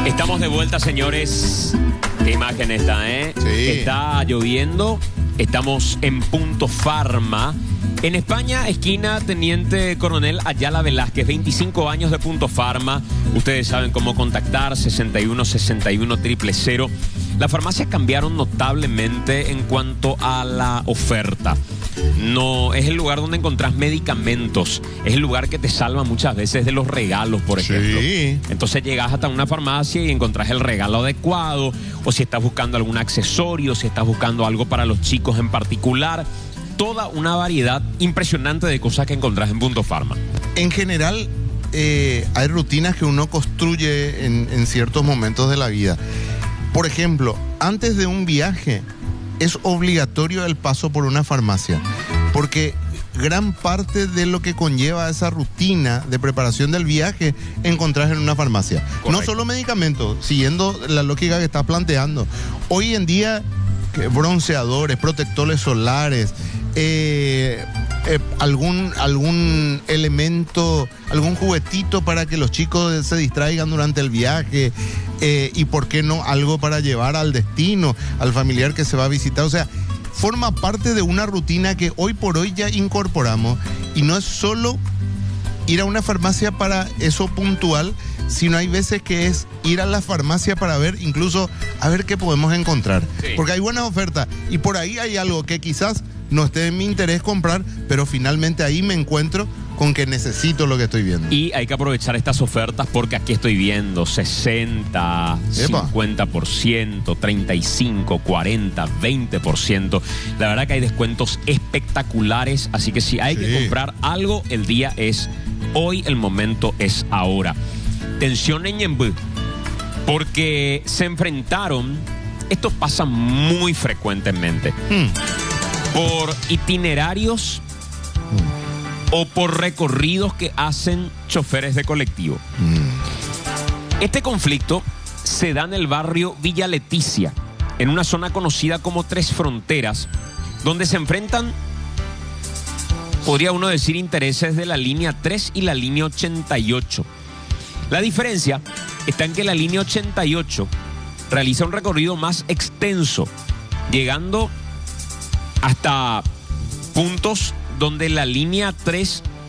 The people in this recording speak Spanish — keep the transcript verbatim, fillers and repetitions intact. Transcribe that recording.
Estamos de vuelta, señores. Qué imagen está, ¿eh? Sí. Está lloviendo. Estamos en Punto Farma. En España, esquina Teniente Coronel Ayala Velázquez, veinticinco años de Punto Farma. Ustedes saben cómo contactar, sesenta y uno sesenta y uno cero cero cero. Las farmacias cambiaron notablemente en cuanto a la oferta. No es el lugar donde encontrás medicamentos. Es el lugar que te salva muchas veces de los regalos, por ejemplo. Sí. Entonces llegas hasta una farmacia y encontrás el regalo adecuado, o si estás buscando algún accesorio, si estás buscando algo para los chicos en particular. Toda una variedad impresionante de cosas que encontrás en Punto Farma. En general, eh, hay rutinas que uno construye en, en ciertos momentos de la vida. Por ejemplo, antes de un viaje, es obligatorio el paso por una farmacia, porque gran parte de lo que conlleva esa rutina de preparación del viaje encontrás en una farmacia. Correcto. No solo medicamentos, siguiendo la lógica que estás planteando. Hoy en día, que bronceadores, protectores solares, eh, eh, algún, algún elemento, algún juguetito para que los chicos se distraigan durante el viaje, eh, y por qué no algo para llevar al destino, al familiar que se va a visitar. O sea, forma parte de una rutina que hoy por hoy ya incorporamos, y no es solo ir a una farmacia para eso puntual, sino hay veces que es ir a la farmacia para ver, incluso a ver qué podemos encontrar. Sí. Porque hay buenas ofertas y por ahí hay algo que quizás no esté en mi interés comprar, pero finalmente ahí me encuentro con que necesito lo que estoy viendo. Y hay que aprovechar estas ofertas porque aquí estoy viendo sesenta, Epa. cincuenta por ciento, treinta y cinco, cuarenta, veinte por ciento. La verdad que hay descuentos espectaculares, así que si hay Sí. que comprar algo, el día es hoy, el momento es ahora. Tensión en Ñemby, porque se enfrentaron, esto pasa muy frecuentemente, Hmm. por itinerarios o por recorridos que hacen choferes de colectivo. Hmm. Este conflicto se da en el barrio Villa Leticia, en una zona conocida como Tres Fronteras, donde se enfrentan, podría uno decir, intereses de la línea tres y la línea ochenta y ocho. La diferencia está en que la línea ochenta y ocho realiza un recorrido más extenso, llegando hasta puntos donde la línea tres